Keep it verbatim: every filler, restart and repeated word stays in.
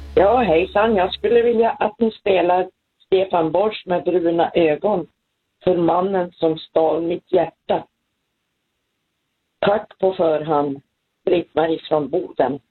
Ja, hejsan. Jag skulle vilja att ni spelar Stefan Borsch med bruna ögon för mannen som stal mitt hjärta. Tack på förhand. Britt-Marie från Boden.